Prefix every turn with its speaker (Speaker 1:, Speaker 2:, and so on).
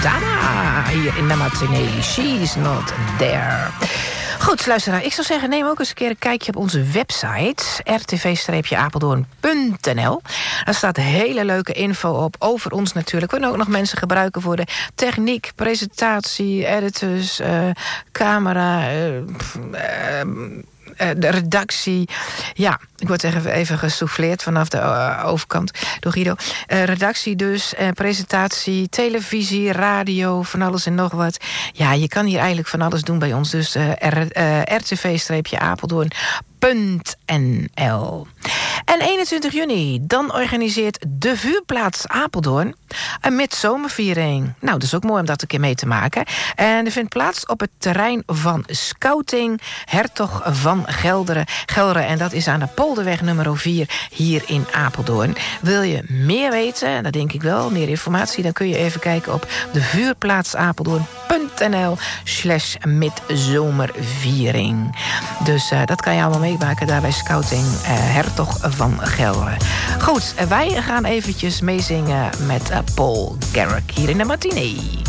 Speaker 1: Dana hier in de matinee. She's not there. Goed, luisteraar, ik zou zeggen, neem ook eens een keer een kijkje op onze website, rtv-apeldoorn.nl. Daar staat hele leuke info op, over ons natuurlijk. We kunnen ook nog mensen gebruiken voor de techniek, presentatie, editors, camera, de redactie. Ja, ik word even gesouffleerd vanaf de overkant door Guido. Redactie dus, presentatie, televisie, radio, van alles en nog wat. Ja, je kan hier eigenlijk van alles doen bij ons. Dus rtv-apeldoorn.nl. En 21 juni, dan organiseert de Vuurplaats Apeldoorn een midzomerviering. Nou, dat is ook mooi om dat een keer mee te maken. En er vindt plaats op het terrein van Scouting Hertog van Gelderen. En dat is aan de Polderweg nummer 4 hier in Apeldoorn. Wil je meer weten, dat denk ik wel, meer informatie, dan kun je even kijken op de vuurplaatsapeldoorn.nl/midzomerviering. Dus dat kan je allemaal meemaken daar bij Scouting Hertog van Gelderen. Goed, wij gaan eventjes meezingen met Paul Garrick hier in de matinee.